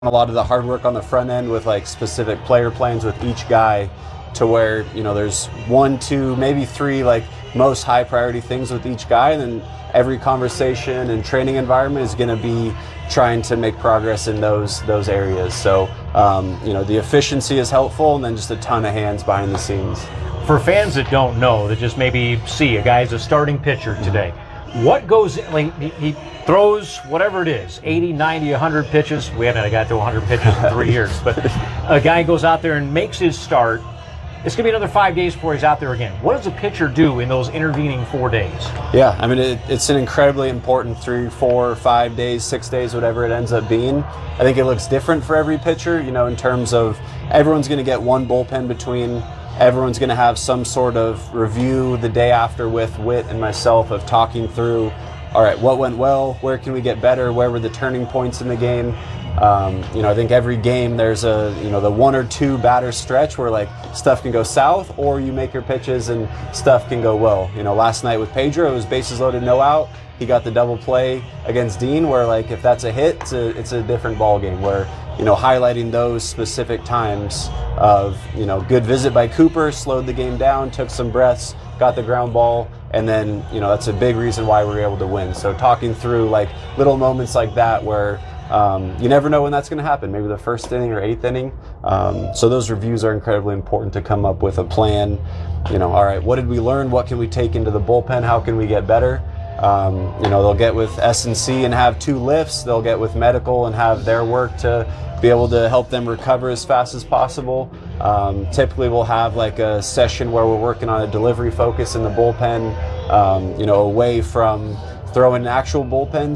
a lot of the hard work on the front end with like specific player plans with each guy, to where, you know, there's 1, 2, maybe 3 like most high priority things with each guy, and then every conversation and training environment is going to be trying to make progress in those areas. So you know, the efficiency is helpful, and then just a ton of hands behind the scenes. For fans that don't know, that just maybe see a guy's a starting pitcher today, what goes in, like he throws whatever it is, 80, 90, 100 pitches. We haven't got to 100 pitches in 3 years, but a guy goes out there and makes his start. It's going to be another 5 days before he's out there again. What does a pitcher do in those intervening 4 days? Yeah, I mean, it's an incredibly important 3, 4, 5 days, 6 days, whatever it ends up being. I think it looks different for every pitcher, you know, in terms of everyone's going to get one bullpen between. Everyone's going to have some sort of review the day after with Whit and myself of talking through, all right, what went well, where can we get better, where were the turning points in the game. You know, I think every game there's a, you know, the 1 or 2 batter stretch where like stuff can go south, or you make your pitches and stuff can go well. You know, last night with Pedro, it was bases loaded, no out. He got the double play against Dean, where like if that's a hit, it's a different ball game. Where, you know, highlighting those specific times of, you know, good visit by Cooper, slowed the game down, took some breaths, got the ground ball, and then, you know, that's a big reason why we were able to win. So talking through like little moments like that where you never know when that's going to happen, maybe the first inning or 8th inning. So those reviews are incredibly important to come up with a plan. You know, all right, what did we learn? What can we take into the bullpen? How can we get better? You know, they'll get with S&C and have 2 lifts. They'll get with medical and have their work to be able to help them recover as fast as possible. Typically we'll have like a session where we're working on a delivery focus in the bullpen, you know, away from throwing an actual bullpen.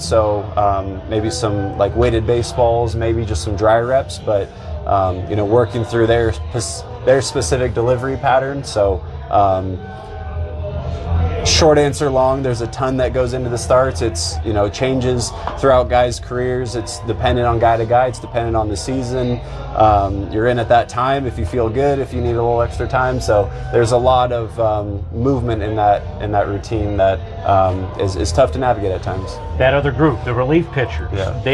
So maybe some like weighted baseballs, maybe just some dry reps, but you know, working through their specific delivery pattern. So short answer long, there's a ton that goes into the starts. It's, you know, changes throughout guys' careers. It's dependent on guy to guy. It's dependent on the season you're in at that time, if you feel good, if you need a little extra time. So there's a lot of movement in that routine that is tough to navigate at times. That other group, the relief pitchers,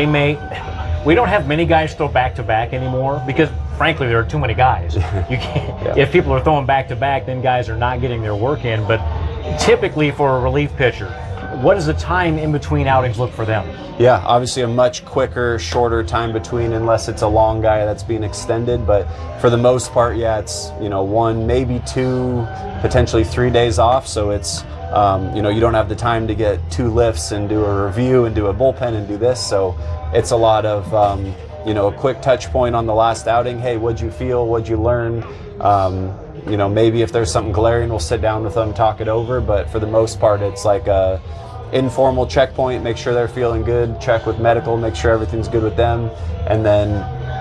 we don't have many guys throw back-to-back anymore because, frankly, there are too many guys. You can't, if people are throwing back-to-back, then guys are not getting their work in. But typically for a relief pitcher, what does the time in between outings look for them? Yeah, obviously a much quicker, shorter time between, unless it's a long guy that's being extended. But for the most part, yeah, it's, you know, 1, maybe 2, potentially 3 days off. So it's, you know, you don't have the time to get 2 lifts and do a review and do a bullpen and do this. So it's a lot of, you know, a quick touch point on the last outing. Hey, what'd you feel? What'd you learn? You know, maybe if there's something glaring, we'll sit down with them, talk it over. But for the most part, it's like a informal checkpoint, make sure they're feeling good, check with medical, make sure everything's good with them. And then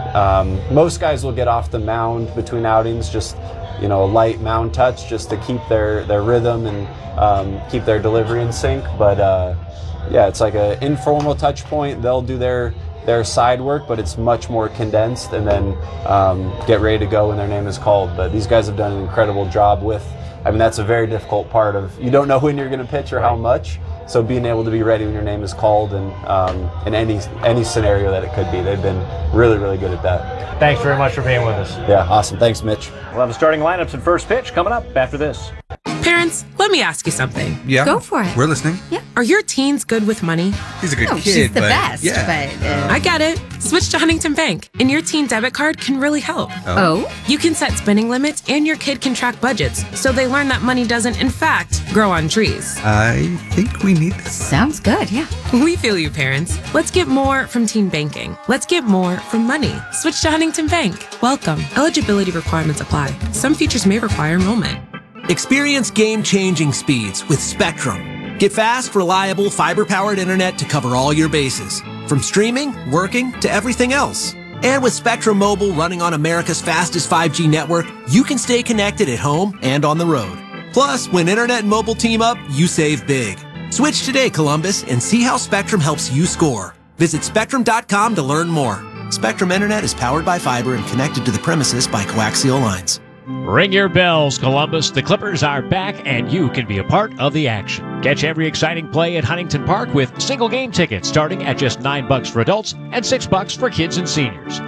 most guys will get off the mound between outings, just, you know, a light mound touch just to keep their rhythm and keep their delivery in sync. But yeah, it's like an informal touch point. They'll do their side work, but it's much more condensed, and then get ready to go when their name is called. But these guys have done an incredible job with, I mean, that's a very difficult part of, you don't know when you're going to pitch or how much. So being able to be ready when your name is called, and in any scenario that it could be, they've been really, really good at that. Thanks very much for being with us. Yeah, awesome. Thanks, Mitch. We'll have the starting lineups and first pitch coming up after this. Parents, let me ask you something. Yeah. Go for it. We're listening. Yeah. Are your teens good with money? He's a good kid, she's the but best. yeah. But I get it. Switch to Huntington Bank, and your teen debit card can really help. oh, You can set spending limits, and your kid can track budgets, so they learn that money doesn't, in fact, grow on trees. I think we need this. sounds good. Yeah. We feel you, parents. Let's get more from teen banking. Let's get more from money. Switch to Huntington Bank. Welcome. Eligibility requirements apply. Some features may require enrollment. Experience game-changing speeds with Spectrum. Get fast, reliable, fiber-powered internet to cover all your bases, from streaming, working, to everything else. And with Spectrum Mobile running on America's fastest 5G network, you can stay connected at home and on the road. Plus, when internet and mobile team up, you save big. Switch today, Columbus, and see how Spectrum helps you score. Visit Spectrum.com to learn more. Spectrum Internet is powered by fiber and connected to the premises by coaxial lines. Ring your bells, Columbus. The Clippers are back, and you can be a part of the action. Catch every exciting play at Huntington Park with single game tickets starting at just $9 for adults and $6 for kids and seniors.